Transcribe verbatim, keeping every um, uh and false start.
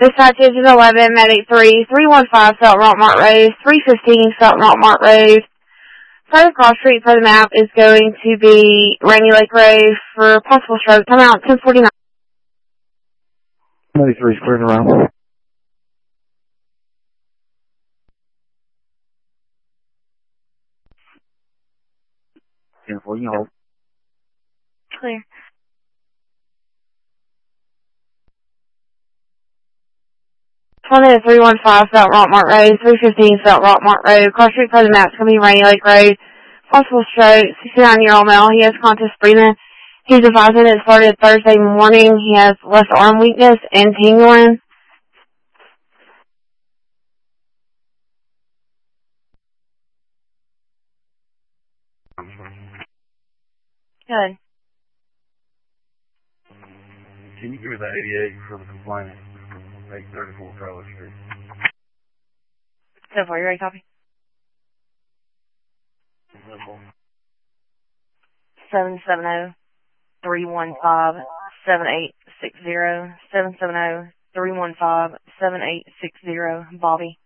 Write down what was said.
This citation eleven, Medic three, three one five, South Rockmart Road, three fifteen, South Rockmart Road. Further cross street for the map is going to be Rainy Lake Road for possible stroke. Come out, ten forty-nine. ninety-three, squared around. ten forty, hold. Clear. three one five, South Rockmart Road, three fifteen, South Rockmart Road. Cross street for the map is going to be Rainy Lake Road. Possible stroke, sixty-nine-year-old male. He has conscious breathing. He's advising it started Thursday morning. He has left arm weakness and tingling. Good. Can you give me that eighty-eight for the complaint? eight thirty-four Trailer Street. So far, you ready, copy? seven seven zero, three one five, seven eight six zero. seven seven zero, three one five, seven eight six zero. Bobby.